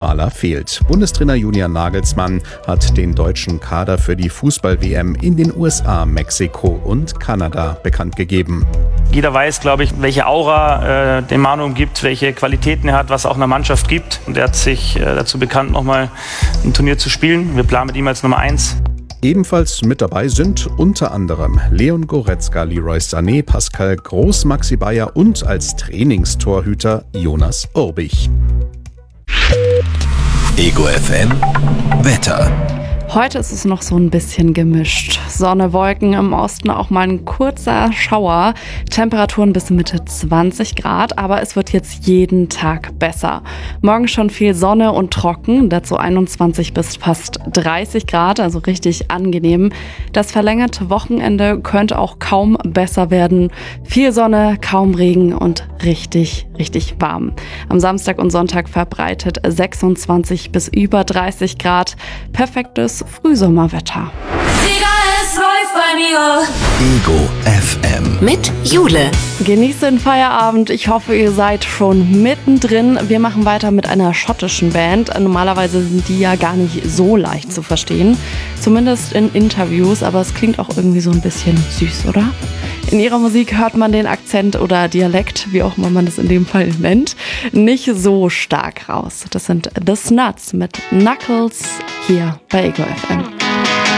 Maler fehlt. Bundestrainer Julian Nagelsmann hat den deutschen Kader für die Fußball-WM in den USA, Mexiko und Kanada bekannt gegeben. Jeder weiß, glaube ich, welche Aura dem Manu umgibt, welche Qualitäten er hat, was auch einer Mannschaft gibt. Und er hat sich dazu bekannt, nochmal ein Turnier zu spielen. Wir planen mit ihm als Nummer 1. Ebenfalls mit dabei sind unter anderem Leon Goretzka, Leroy Sané, Pascal Groß, Maxi Bayer und als Trainingstorhüter Jonas Urbich. Ego FM Wetter. Heute ist es noch so ein bisschen gemischt. Sonne, Wolken, im Osten auch mal ein kurzer Schauer. Temperaturen bis Mitte 20 Grad, aber es wird jetzt jeden Tag besser. Morgen schon viel Sonne und trocken, dazu 21 bis fast 30 Grad, also richtig angenehm. Das verlängerte Wochenende könnte auch kaum besser werden. Viel Sonne, kaum Regen und richtig warm. Am Samstag und Sonntag verbreitet 26 bis über 30 Grad. Perfektes Frühsommerwetter. Ego FM mit Jule. Genießt den Feierabend. Ich hoffe, ihr seid schon mittendrin. Wir machen weiter mit einer schottischen Band. Normalerweise sind die ja gar nicht so leicht zu verstehen. Zumindest in Interviews, aber es klingt auch irgendwie so ein bisschen süß, oder? In ihrer Musik hört man den Akzent oder Dialekt, wie auch immer man das in dem Fall nennt, nicht so stark raus. Das sind The Snuts mit Knuckles hier bei Ego FM.